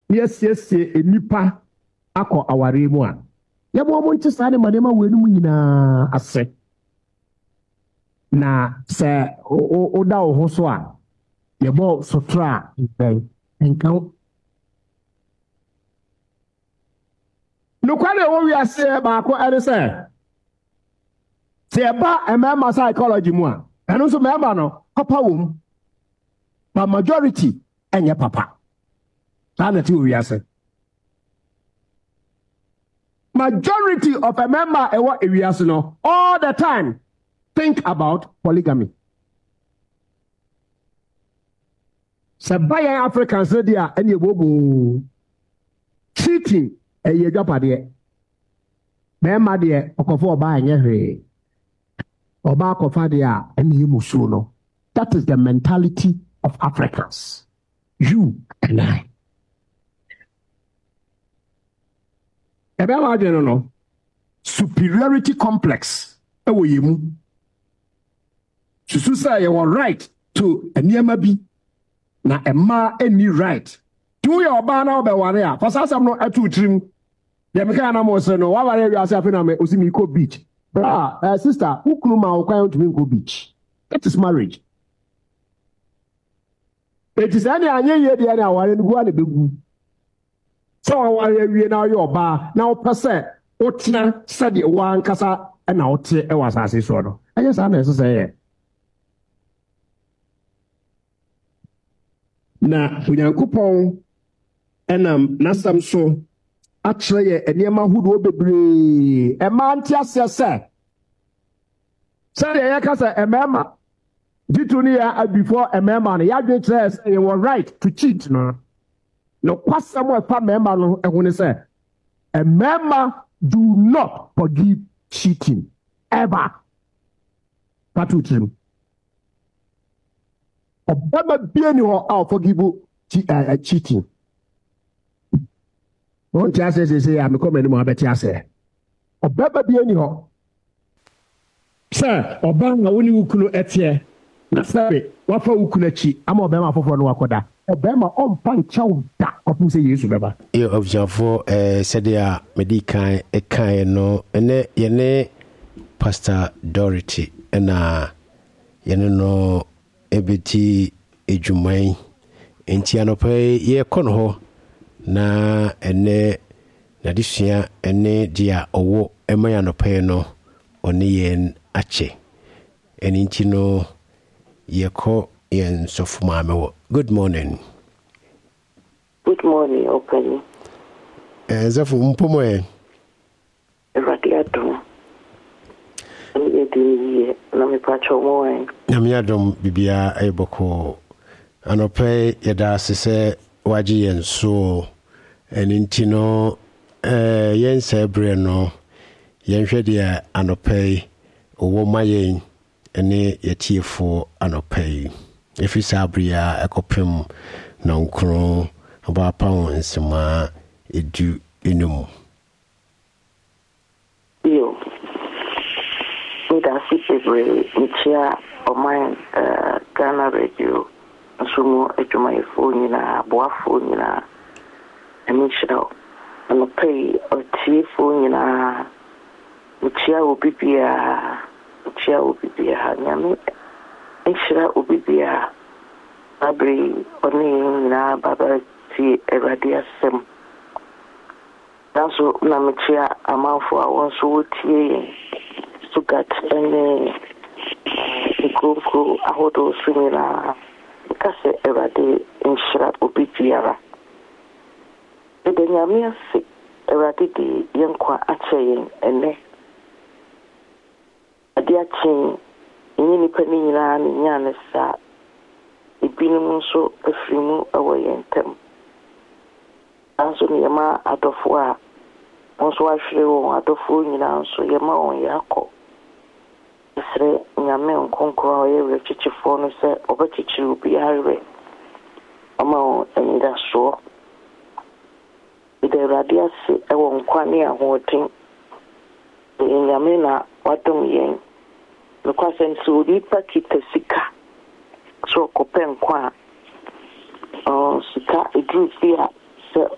Yes, enipa akọ aware mu a. Yɛbɔ mo nti saa ne manema wɔ enum nyinaa ase. Na sɛ o da wo ho so a yɛbɔ sotra nka nokware wo wiase baako ɛne sɛ yɛba mmarima psychology mu a ɛno nso mmarima no papa wɔ mu but majority ɛnyɛ papa saa na ti wo wiase majority of a member ɛwɔ ewiase no all the time think about polygamy. Sɛ ba yɛn Africans no deɛ a ɛne ɛbɔbɔ cheating ɛyɛ adwapadeɛ bɛrima deɛ ɔkɔfo ɔbaa ɛnyɛ hwee ɔbaa kɔfa deɛ a ɛne yɛ musuo no that is the mentality of Africans you and I. Ɛbɛrima adwene no superiority complex ɛwɔ yɛn mu susu sɛ yɛwɔ right to nneɛma bi. Na emma any right. Do your banner be ware a. For some no atu trim. Ye me kan na mo se no wa ware wi ase afi na me osimi ko beach. Bra, sister, who kunu ma wo kwan to me go beach. That is marriage. It is any anye ye de na ware no gu na begu. So wa ware wi na yo ba na wo pese wo tena sade wa nkasa na wo te e wa sase so no. Anye sa na so say na Onyankopɔn ɛnam n'asɛm so akyerɛ yɛ nneɛma ahodoɔ bebree ɛma nte aseɛ sɛ sɛdeɛ yɛka sɛ mmarima jitu ne yɛ before mmarima no yɛadwe kyerɛ sɛ yɛwɔ right to cheat no kwasɛm a ɛfa mmarima no ɛho ne sɛ mmarima do not forgive cheating ever patu tirim Obama bieni ho a forgive cheating. Wọ́n ti ase ṣe ya mi kọ́ mẹ́ni mo abẹ́ ti ase. Obama bieni ho. Sir, ọba na wọ́n ní wukunu ẹ̀tiẹ̀. Na sẹ́bi wọ́n fẹ́ wukunu ẹ̀kí ama ọbẹ̀ma afọ́fọ́ no wakọ́da. Ọbẹ̀ma ọ̀mpa nkyɛw da ọ̀pọ̀ sẹ́ Yesu bẹ́ba. Yẹ ọ̀bùsànfọ́ sẹ́dẹ̀ a mẹ́di kan ẹ̀kan yẹn no ẹ̀nẹ́ yẹn ní Pastor Dorothy ẹ̀na yẹn no. Ebiti ejumai enti anopai ye kono ho na ene na disua ene dia owo ema anopai no oni yen ache eni nti no ye ko yen sofuma mewo. Good morning. Good morning, Openi. Zafu mpomo e Radiato. Namiadom bibia eboko anope yeda sese waji yenso eninti no yense bre no yenhwe de anope owo mayen ene yetiefo anope efisa abria ekopem na nkro abapa nsema edu enum yo Mida Sipebre, Michia, or mine, Ghana Radio, Sumo, Ejumaifo, Boafo, and Michel, and a pay or Tifo, Michia will be Bia, Michia will be Bia, Yami, Michia will be Bia, Babri, Oni, Baba, T. Eradia Sem. That's what Namichia, a mouth for our so tea. Sugat and Koko Ahodo Sumila Case Erade in Shrat Obipiara. The Benyamia sick Eradi Yankwa Achain and Ne Adia Chain in any penina and Yanesa Ibinimuso a frimu away in Tem. Anso Yama Adofwa. Also, I feel Adolfo, so Yama on Yako. Sre nyame nkonkro ye rechichi fo no se obachichi obi are ama enida so ide radia se e won kwane ahoten nyame na wadom yen no kwasem so di pakita sika so kopen kwa sika edru bia